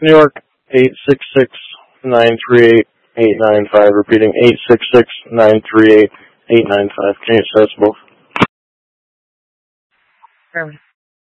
New York, 866-938-895. Repeating, 866-938-895. Can you access both? Affirmative.